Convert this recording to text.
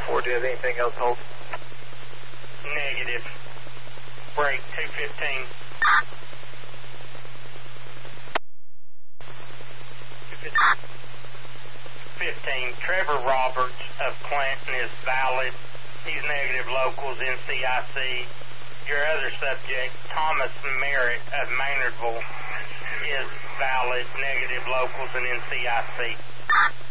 4. Do you have anything else hold? Negative. Break 215. 15. Trevor Roberts of Clanton is valid. He's negative locals NCIC. Your other subject, Thomas Merritt of Maynardville, is valid, negative locals and NCIC.